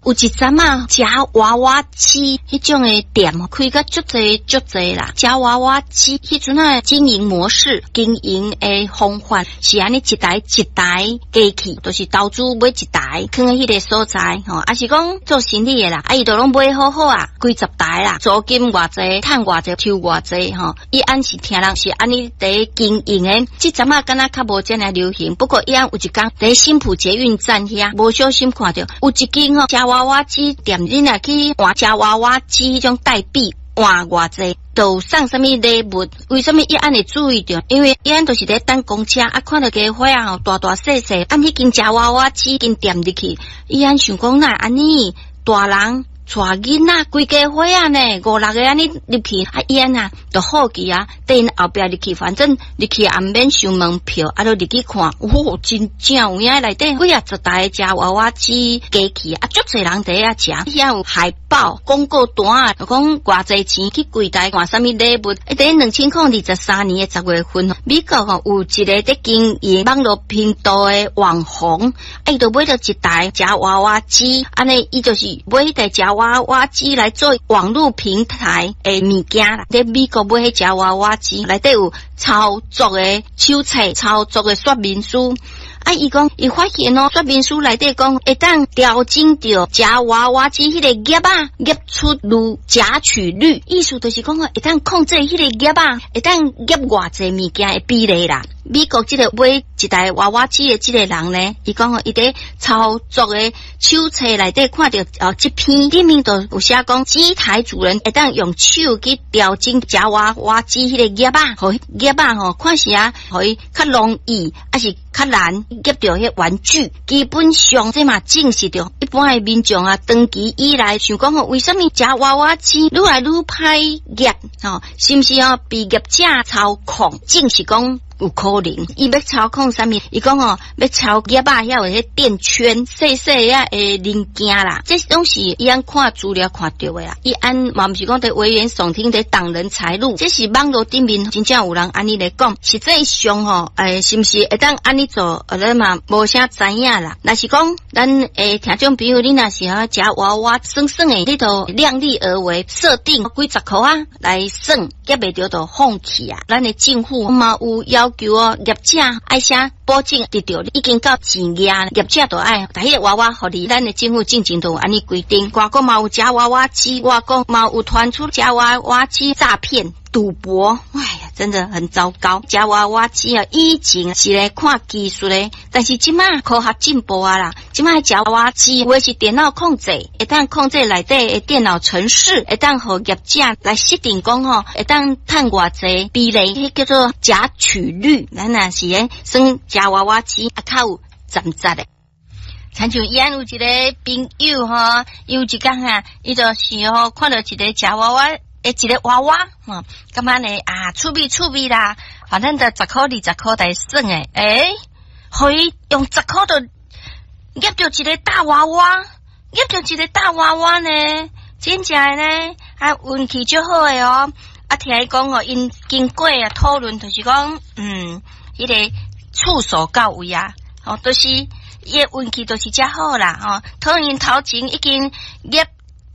有一阵啊，食娃娃机迄种诶店开甲足济啦，食娃娃机迄阵啊经营模式、经营诶方法是安尼一台机器，就是投资买一台，放喺迄个所在吼，啊是讲做生意诶啦，啊伊都拢买好啊，几十台啦，租金偌济，趁偌济，抽偌济吼，伊安是听人是安尼伫经营诶，即阵啊敢若较无遮尔流行，不过伊安有一工伫新浦捷运站遐，无小心看到有一间吼食娃娃机店，你若去换食娃娃机迄种代币换偌济。都送什么礼物？为什么伊安尼注意着？因为伊安都是咧等公车，啊看到个花啊吼大细，按迄间食娃娃机间店入去，伊安想讲那安尼大人。带囡仔规家伙啊呢，5、6个安尼入去，啊伊安啊，就好奇啊，等后壁入去，反正入去也免收门票，啊，就入去看，哦，真正有影内底几啊10台食娃娃机机器，啊，足侪人伫遐食，遐有海报、广告单啊，讲偌济钱去柜台换什么礼物，伫2023年的10月份，美国吼有一个伫经营网络频道的网红，伊就买到一台食娃娃机，安尼伊就是买迄台食娃娃机来做网络平台的物件啦，在美国买迄只娃娃机，内底有操作的手册、操作的说明书。啊，伊讲伊发现哦，说明书内底讲会当调整着食娃娃机迄个叶啊，叶出入夹取率，意思就是讲会当控制迄个叶啊，会当叶偌济物件的比例啦。美国这个买一台娃娃机的这个人呢，伊讲伊在操作的手册内底看到这篇里面都有写讲，机台主人会当用手去调整食娃娃机迄个叶啊，互叶啊吼看是啊，互伊较容易，还是较难叶到迄玩具。基本上这嘛证实着一般的民众啊，长期以来想讲为什么食娃娃机愈来愈歹叶吼，是毋是被业者操控？证实讲。有可能，伊要操控啥物？伊讲要操叶啊，遐有迄电圈、细啊诶零件啦，这拢是伊安看资料看到的啦。伊安嘛毋是讲伫危言耸听，伫挡人财路，这是网络顶面真正有人安尼来讲。实际上是毋是会当安尼做？咱嘛无啥知影啦。若是讲咱听众朋友，你若是食娃娃算算诶，你都量力而为，设定几十块啊来算，结袂着就放弃啊。咱诶政府嘛有要求业者爱写保证得到已经到钱额，业者都爱，但迄个娃娃互你，咱的政府进前都有安尼规定。外国嘛有食娃娃机，外国嘛有传出食娃娃机诈骗。赌博，哎呀，真的很糟糕。食娃娃机啊，以前是来看技术的，但是即马科学进步啊啦，即马食娃娃机或是电脑控制，会当控制内底的电脑程式，会当互业者来设定讲会当趁偌济比例，迄叫做夹取率。咱若是算食娃娃机较有站值的。亲像伊安有一个朋友有一工伊就是看到一个食娃娃。一个娃娃，感觉呢趣味啦，反正就10块20块来算诶，可以用10块就捏到一个大娃娃，捏到一个大娃娃呢，真正呢运气就好诶哦。听伊讲因经过讨论，就是讲迄个触手到位啊，都是伊诶运气都是遮好啦，讨论因头前已经捏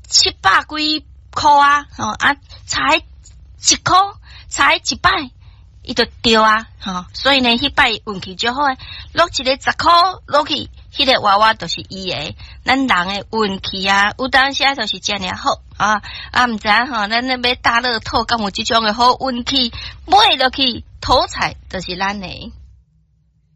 700几块啊，才1块，才1摆，伊就对啊，所以呢，迄摆运气就好诶，落一个10块落去，迄个娃娃就是伊诶。咱人诶运气啊，有当时就是遮尔好毋知咱要买大乐透，敢有即种诶好运气，买落去头彩就是咱诶。